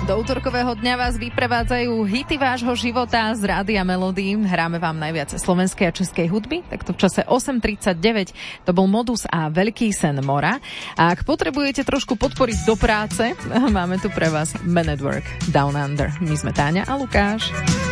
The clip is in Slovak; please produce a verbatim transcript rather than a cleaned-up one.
Do útorkového dňa vás vyprevádzajú hity vášho života z Rádia Melody. Hráme vám najviac slovenskej a českej hudby. Takto v čase osem tridsaťdeväť to bol Modus a Veľký sen mora. A ak potrebujete trošku podporiť do práce, máme tu pre vás Man at Work Down Under. My sme Táňa a Lukáš.